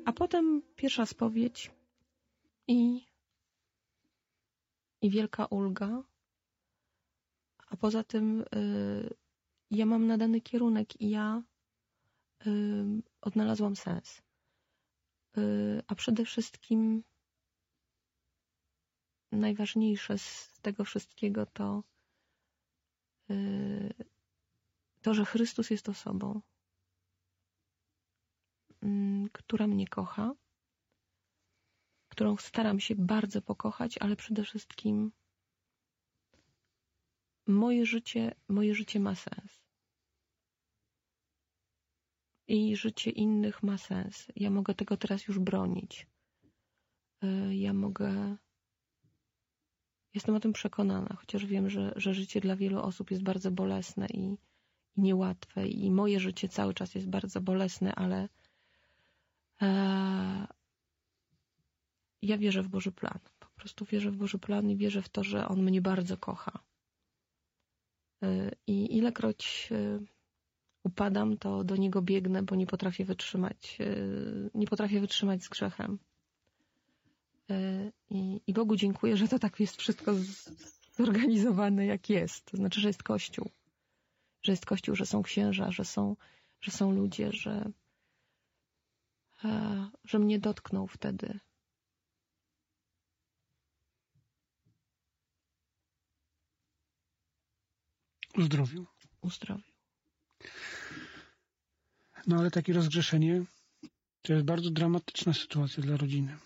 A potem pierwsza spowiedź i wielka ulga. A poza tym ja mam nadany kierunek i ja odnalazłam sens. A przede wszystkim najważniejsze z tego wszystkiego to, że Chrystus jest osobą, która mnie kocha, którą staram się bardzo pokochać, ale przede wszystkim moje życie ma sens. I życie innych ma sens. Ja mogę tego teraz już bronić. Jestem o tym przekonana, chociaż wiem, że życie dla wielu osób jest bardzo bolesne i niełatwe i moje życie cały czas jest bardzo bolesne, ale ja wierzę w Boży plan. Po prostu wierzę w Boży plan i wierzę w to, że On mnie bardzo kocha. I ilekroć upadam, to do Niego biegnę, bo nie potrafię wytrzymać z grzechem. I Bogu dziękuję, że to tak jest wszystko zorganizowane, jak jest. To znaczy, że jest Kościół. Że jest Kościół, że są księża, że są ludzie, że mnie dotknął wtedy. Uzdrowił. No ale takie rozgrzeszenie to jest bardzo dramatyczna sytuacja dla rodziny.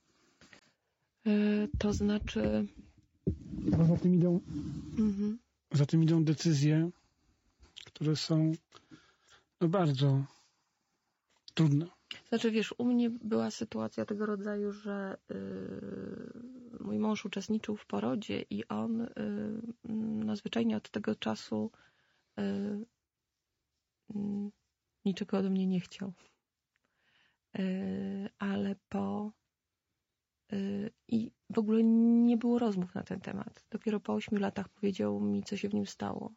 To znaczy... Bo za tym idą decyzje, które są bardzo trudne. Znaczy, wiesz, u mnie była sytuacja tego rodzaju, że mój mąż uczestniczył w porodzie i on zwyczajnie od tego czasu niczego ode mnie nie chciał. Ale i w ogóle nie było rozmów na ten temat. Dopiero po 8 latach powiedział mi, co się w nim stało.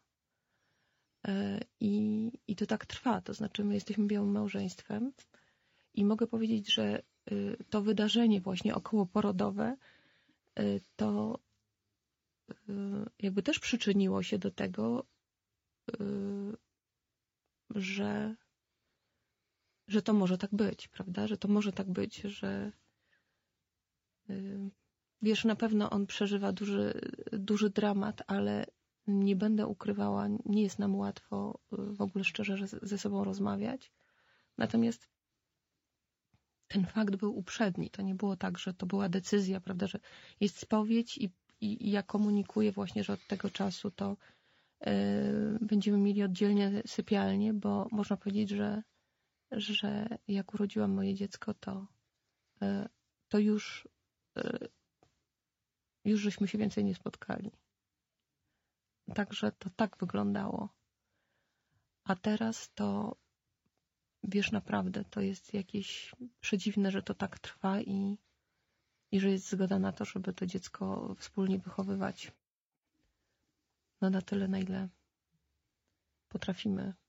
I to tak trwa. To znaczy, my jesteśmy białym małżeństwem i mogę powiedzieć, że to wydarzenie właśnie okołoporodowe to jakby też przyczyniło się do tego, że to może tak być, prawda? Że to może tak być, że wiesz, na pewno on przeżywa duży dramat, ale nie będę ukrywała, nie jest nam łatwo w ogóle szczerze ze sobą rozmawiać. Natomiast ten fakt był uprzedni. To nie było tak, że to była decyzja, prawda, że jest spowiedź i ja komunikuję właśnie, że od tego czasu to będziemy mieli oddzielnie sypialnię, bo można powiedzieć, że jak urodziłam moje dziecko, to już żeśmy się więcej nie spotkali. Także to tak wyglądało. A teraz to, wiesz, naprawdę, to jest jakieś przedziwne, że to tak trwa i że jest zgoda na to, żeby to dziecko wspólnie wychowywać. No na tyle, na ile potrafimy